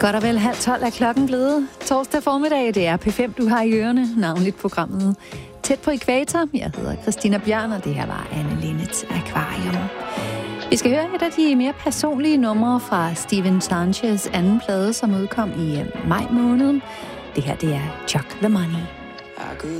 Godt og vel 11:30 er klokken blevet. Torsdag formiddag, det er P5, du har i ørerne, navnligt programmet Tæt på Ækvator. Jeg hedder Christina Bjørn, og det her var Anne Linnets Akvarium. Vi skal høre et af de mere personlige numre fra Steven Sanchez anden plade, som udkom i maj måned. Det her, det er Chuck the Money.